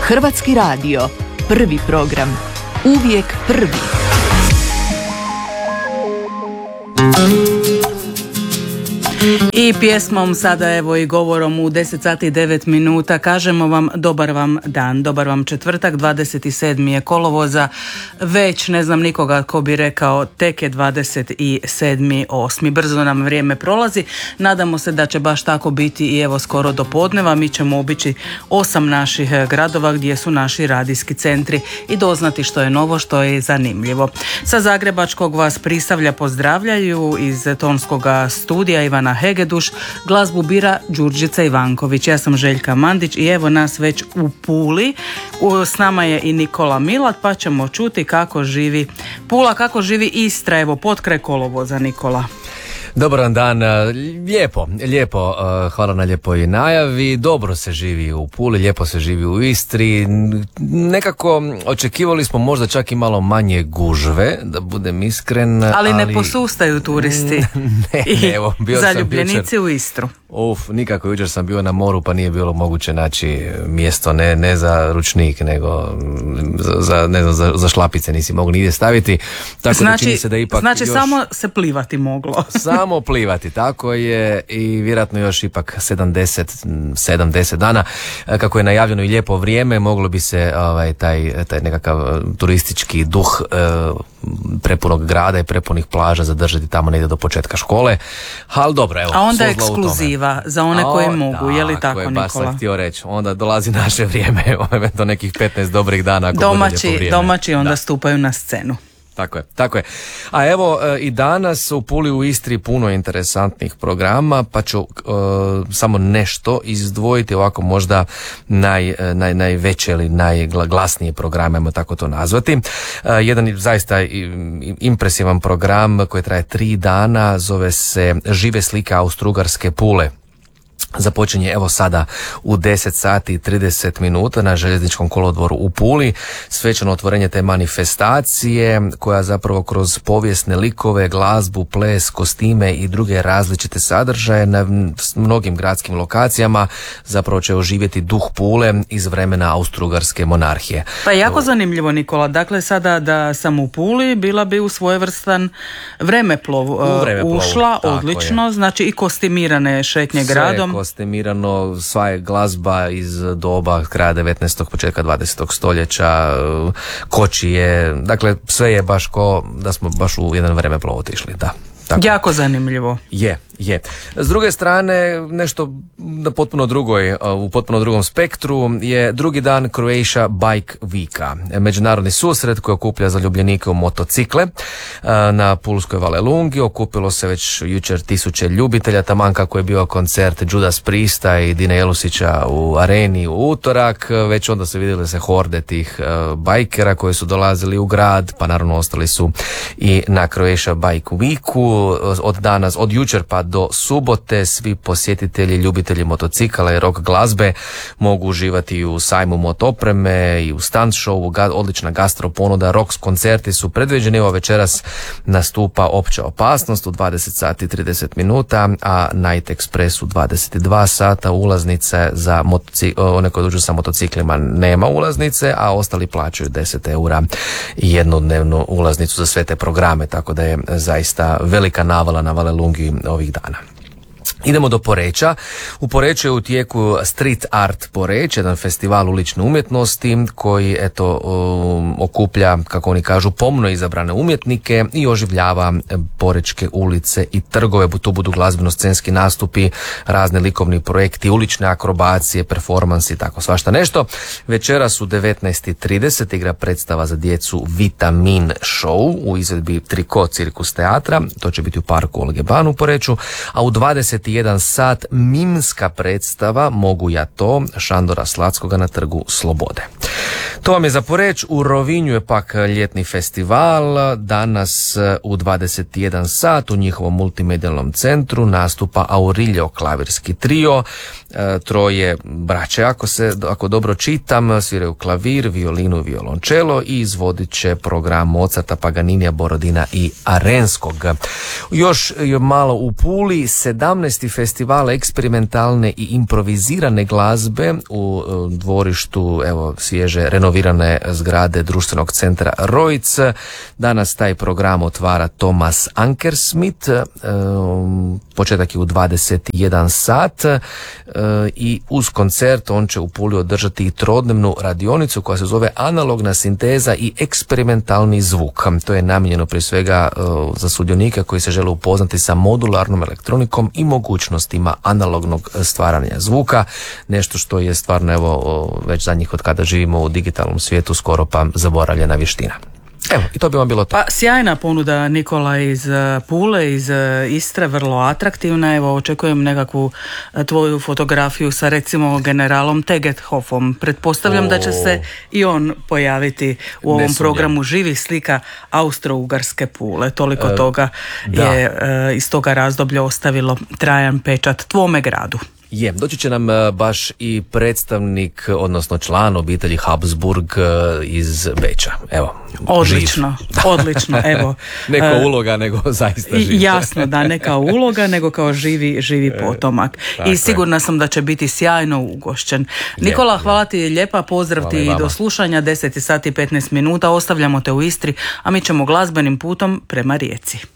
Hrvatski radio, prvi program, uvijek prvi. I pjesmom sada evo i govorom u 10 sati i 9 minuta kažemo vam dobar vam dan, dobar vam četvrtak, 27. je kolovoza, već ne znam nikoga ko bi rekao tek je 27.8. Brzo nam vrijeme prolazi, nadamo se da će baš tako biti i evo skoro do podneva. Mi ćemo obići 8 naših gradova gdje su naši radijski centri i doznati što je novo, što je zanimljivo. Sa Zagrebačkog vas Prisavlja pozdravljaju iz tonskoga studija Ivana Hegeduš, glazbu bira Đurđica Ivanković. Ja sam Željka Mandić i evo nas već u Puli. S nama je i Nikola Milat, pa ćemo čuti kako živi Pula, kako živi Istra, evo potkraj kolovoza. Nikola. Dobar vam dan, lijepo, hvala na lijepoj najavi, dobro se živi u Puli, lijepo se živi u Istri, nekako očekivali smo možda čak i malo manje gužve, da budem iskren. Ali ne posustaju turisti ne, evo, bio sam zaljubljenici u Istru. Nikako, jučer sam bio na moru pa nije bilo moguće naći mjesto, ne za ručnik, nego za šlapice nisi mogli nigdje staviti. Tako znači, da čini se da ipak još... samo se plivati moglo. Samo plivati, tako je, i vjerojatno još ipak 70 dana, kako je najavljeno i lijepo vrijeme, moglo bi se taj nekakav turistički duh prepunog grada i prepunih plaža zadržati tamo negdje do početka škole, ali dobro, evo. A onda je ekskluziva za one koji mogu, je li tako, Nikola? Baš sam htio reći, onda dolazi naše vrijeme, do nekih 15 dobrih dana. Domaći onda stupaju na scenu. Tako je. A evo i danas u Puli u Istri puno interesantnih programa, pa ću samo nešto izdvojiti, ovako možda najveće ili najglasnije programe, ajmo tako to nazvati. Jedan zaista impresivan program koji traje 3 dana, zove se Žive slike Austro-Ugarske Pule. Započinje evo sada u 10 sati i 30 minuta na željezničkom kolodvoru u Puli. Svečano otvorenje te manifestacije koja zapravo kroz povijesne likove, glazbu, ples, kostime i druge različite sadržaje na mnogim gradskim lokacijama zapravo će oživjeti duh Pule iz vremena Austro-Ugarske monarhije. Pa jako zanimljivo, Nikola. Dakle, sada da sam u Puli, bila bi u svojevrstan vremeplov ušla, odlično, znači i kostimirane šetnje gradom. Kostimirano, sva je glazba iz doba kraja 19. početka 20. stoljeća, kočije, dakle sve je baš ko da smo baš u jedan vremeplov otišli, da. Tako. Jako zanimljivo. Je. S druge strane, nešto na potpuno u potpuno drugom spektru je drugi dan Croatia Bike Weeka. Međunarodni susret koji okuplja zaljubljenike u motocikle na pulskoj Valelungi. Okupilo se već jučer 1000 ljubitelja, taman kako je bio koncert Judas Priesta i Dine Jelusića u areni u utorak. Već onda se vidjeli se horde tih bajkera koji su dolazili u grad, pa naravno ostali su i na Croatia Bike Weeku. Od jučer pa do subote svi posjetitelji, ljubitelji motocikala i rock glazbe mogu uživati u sajmu motopreme i u stunt showu, odlična gastro ponuda, rock koncerti su predviđeni. Evo večeras nastupa Opća opasnost u 20 sati i 30 minuta, a Night Express u 22 sata. Ulaznice za one koji dođu sa motociklima nema ulaznice, a ostali plaćaju 10 eura jednodnevnu ulaznicu za sve te programe, tako da je zaista velika navala na Valelungi ovih dana. Idemo do Poreča. U Poreču je u tijeku Street Art Poreć, jedan festival ulične umjetnosti koji okuplja, kako oni kažu, pomno izabrane umjetnike i oživljava porečke ulice i trgove. Tu budu glazbeno-scenski nastupi, razni likovni projekti, ulične akrobacije, performansi, tako svašta nešto. Večeras u 19:30 igra predstava za djecu Vitamin Show u izvedbi Triko cirkus teatra. To će biti u parku Olge Ban u Poreču, a u 21 sat mimska predstava Mogu ja to Šandora Slatskoga na Trgu Slobode. To vam je za Poreč. U Rovinju je pak ljetni festival. Danas u 21 sat u njihovom multimedijalnom centru nastupa Aurilio klavirski trio. Troje braće, ako dobro čitam, sviraju klavir, violinu, violončelo i izvodit će program Mozarta, Paganinija, Borodina i Arenskog. Još malo u Puli, 17. festival eksperimentalne i improvizirane glazbe u dvorištu svježe renovirane zgrade društvenog centra Rojc. Danas taj program otvara Thomas Ankersmit. Početak je u 21 sat i uz koncert on će u Puli održati i trodnevnu radionicu koja se zove Analogna sinteza i eksperimentalni zvuk. To je namijenjeno prije svega za sudionike koji se žele upoznati sa modularnom elektronikom i mogućnostima analognog stvaranja zvuka, nešto što je stvarno već zadnjih od kada živimo u digitalnom svijetu skoro pa zaboravljena vještina. Evo, i to bi vam bilo to. Pa sjajna ponuda, Nikola, iz Pule, iz Istre, vrlo atraktivna. Evo, očekujem nekakvu tvoju fotografiju sa recimo generalom Tegethofom. Pretpostavljam da će se i on pojaviti u ovom programu živih slika Austro-Ugarske Pule. Toliko toga je iz toga razdoblja ostavilo trajan pečat tvome gradu. Doći će nam baš i predstavnik, odnosno član obitelji Habsburg iz Beča. Evo, odlično, evo. Neka uloga, nego zaista živ. Jasno, da, neka uloga, nego kao živi potomak. I sigurna sam da će biti sjajno ugošćen. Nikola, hvala ti lijepa, pozdrav ti i do slušanja, 10 sati 15 minuta, ostavljamo te u Istri, a mi ćemo glazbenim putom prema Rijeci.